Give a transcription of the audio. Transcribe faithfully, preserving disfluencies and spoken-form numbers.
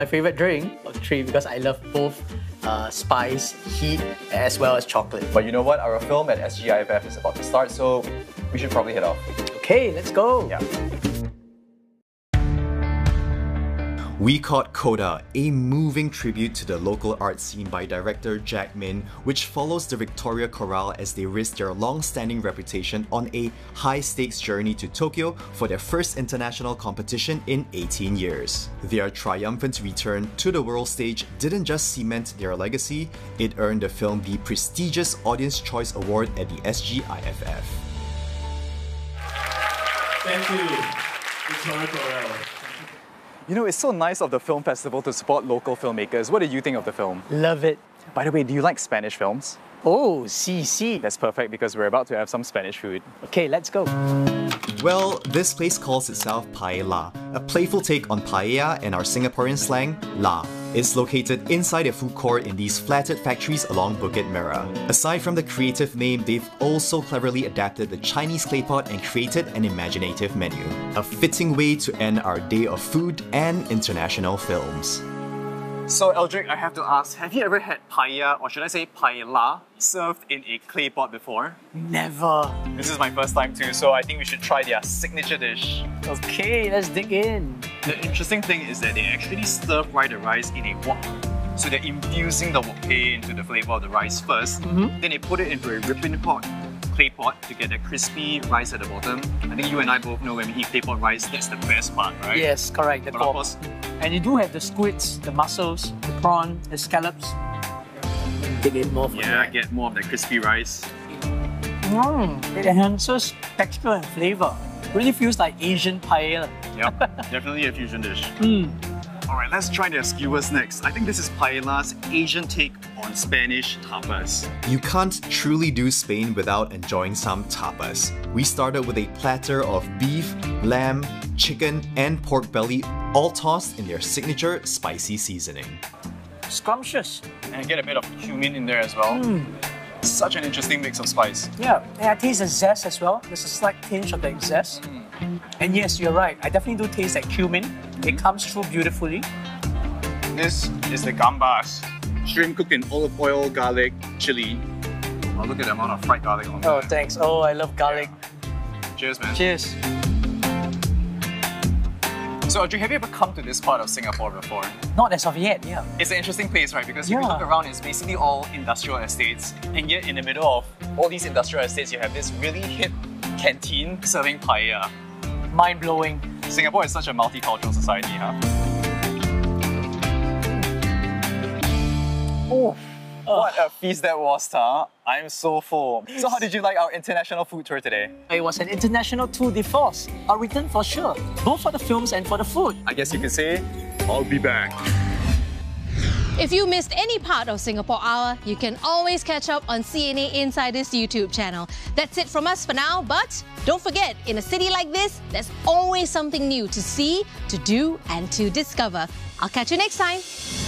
My favorite drink, or three, because I love both uh, spice, heat, as well as chocolate. But you know what? Our film at S G I F F is about to start, so we should probably head off. Okay, let's go. Yeah. We Caught Coda, a moving tribute to the local art scene by director Jack Min, which follows the Victoria Chorale as they risk their long-standing reputation on a high-stakes journey to Tokyo for their first international competition in eighteen years. Their triumphant return to the world stage didn't just cement their legacy, it earned the film the prestigious Audience Choice Award at the S G I F F. Thank you, Victoria Chorale. You know, it's so nice of the film festival to support local filmmakers. What do you think of the film? Love it. By the way, do you like Spanish films? Oh, si, si. That's perfect because we're about to have some Spanish food. Okay, let's go. Well, this place calls itself Paella, a playful take on paella and our Singaporean slang, la. It's located inside a food court in these flatted factories along Bukit Merah. Aside from the creative name, they've also cleverly adapted the Chinese clay pot and created an imaginative menu. A fitting way to end our day of food and international films. So Eldrick, I have to ask, have you ever had paella, or should I say paella, served in a clay pot before? Never. This is my first time too, so I think we should try their signature dish. Okay, let's dig in. The interesting thing is that they actually stir-fry the rice in a wok. So they're infusing the wok hei into the flavour of the rice first, Mm-hmm. then they put it into a ripping hot clay pot to get that crispy rice at the bottom. I think you and I both know when we eat clay pot rice, that's the best part, right? Yes, correct. The But of pork. course, And you do have the squids, the mussels, the prawn, the scallops. Dig in more for yeah, that. get more of the crispy rice. Mm, it enhances texture and flavour. Really feels like Asian paella. Yep, definitely a fusion dish. Mm. Alright, let's try their skewers next. I think this is paella's Asian take on Spanish tapas. You can't truly do Spain without enjoying some tapas. We started with a platter of beef, lamb, chicken, and pork belly, all tossed in their signature spicy seasoning. Scrumptious. And get a bit of cumin in there as well. Mm. Such an interesting mix of spice. Yeah, and I taste the zest as well. There's a slight tinge of that zest. And yes, you're right. I definitely do taste that cumin. It comes through beautifully. This is the gambas. Shrimp cooked in olive oil, garlic, chili. Oh, look at the amount of fried garlic on Oh, there. thanks. Oh, I love garlic. Cheers, man. Cheers. So, Audrey, have you ever come to this part of Singapore before? Not as of yet, yeah. It's an interesting place, right? Because if you Yeah. look around, it's basically all industrial estates. And yet, in the middle of all these industrial estates, you have this really hip canteen serving paella. Mind-blowing. Singapore is such a multicultural society, huh? Oh. What a feast that was, huh? I'm so full. So how did you like our international food tour today? It was an international tour de force. A return for sure. Both for the films and for the food. I guess you could say, I'll be back. If you missed any part of Singapore Hour, you can always catch up on C N A Insider's YouTube channel. That's it from us for now, but don't forget, in a city like this, there's always something new to see, to do, and to discover. I'll catch you next time.